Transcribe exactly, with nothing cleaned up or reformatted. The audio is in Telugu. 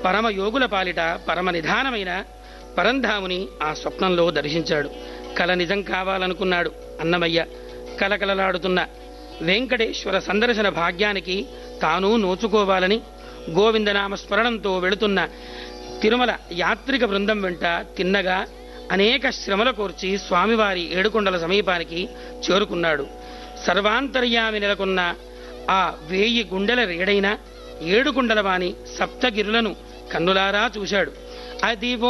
పరమయోగుల పాలిట పరమ నిధానమైన పరంధాముని ఆ స్వప్నంలో దర్శించాడు. కల నిజం కావాలనుకున్నాడు అన్నమయ్య. కలకలలాడుతున్న వెంకటేశ్వర సందర్శన భాగ్యానికి తాను నోచుకోవాలని గోవిందనామ స్మరణంతో వెళుతున్న తిరుమల యాత్రిక బృందం వెంట తిన్నగా అనేక శ్రమల కోర్చి స్వామివారి ఏడుకొండల సమీపానికి చేరుకున్నాడు. సర్వాంతర్యామి నెలకొన్న ఆ వేయి గుండెల రేడైన ఏడుకొండల వాణి సప్తగిరులను కన్నులారా చూశాడు. అదివో